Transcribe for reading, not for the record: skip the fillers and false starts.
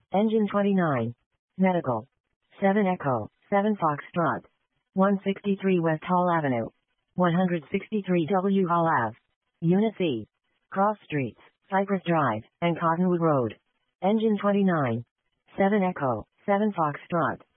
Engine 29. Medical. 7 Echo, 7 Foxtrot. 163 West Hall Avenue. 163 W Hall Ave. Unit C. Cross Streets, Cypress Drive, and Cottonwood Road. Engine 29. 7 Echo, 7 Foxtrot.